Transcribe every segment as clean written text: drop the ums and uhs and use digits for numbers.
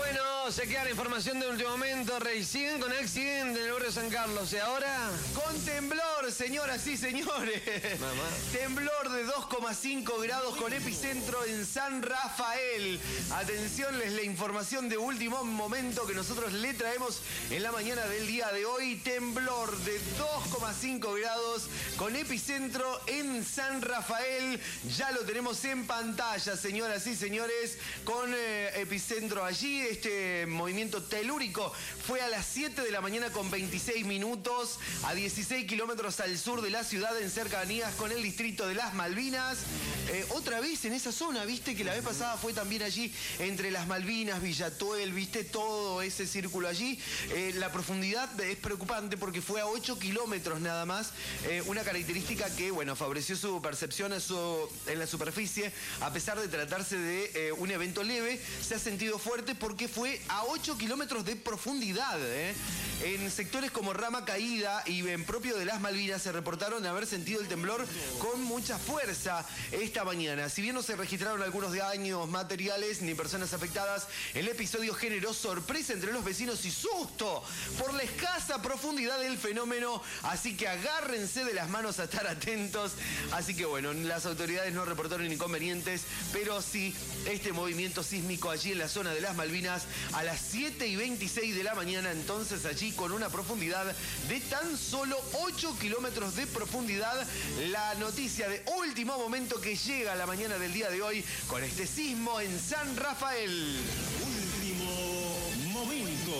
Bueno, se queda la información de último momento. Siguen con accidente en el barrio San Carlos. ¿Y ahora? Con temblor, señoras y señores. Mamá. Temblor de 2,5 grados con epicentro en San Rafael. Atención, es la información de último momento que nosotros le traemos en la mañana del día de hoy. Temblor de 2,5 grados con epicentro en San Rafael. Ya lo tenemos en pantalla, señoras y señores, con epicentro allí. Este movimiento telúrico fue a las 7 de la mañana con 26 minutos, a 16 kilómetros al sur de la ciudad, en cercanías con el distrito de Las Malvinas. Otra vez en esa zona, viste que la vez pasada fue también allí entre Las Malvinas, Villatuel, viste todo ese círculo allí. La profundidad es preocupante porque fue a 8 kilómetros nada más, una característica que, bueno, favoreció su percepción en la superficie, a pesar de tratarse de un evento leve. Se ha sentido fuerte porque fue a 8 kilómetros de profundidad. En sectores como Rama Caída y en propio de Las Malvinas se reportaron haber sentido el temblor con mucha fuerza esta mañana. Si bien no se registraron algunos daños materiales ni personas afectadas, el episodio generó sorpresa entre los vecinos y susto por la escasa profundidad del fenómeno, así que agárrense de las manos a estar atentos. Así que bueno, las autoridades no reportaron inconvenientes, pero sí este movimiento sísmico allí en la zona de Las Malvinas a las 7:26 de la mañana, entonces allí con una profundidad de tan solo 8 kilómetros de profundidad. La noticia de último momento que llega a la mañana del día de hoy con este sismo en San Rafael. Último momento.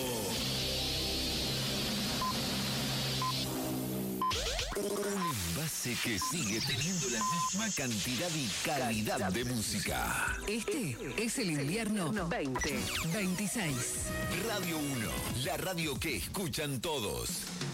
Un envase que sigue teniendo la misma cantidad y calidad de música. Este es el invierno 2026. Radio 1, la radio que escuchan todos.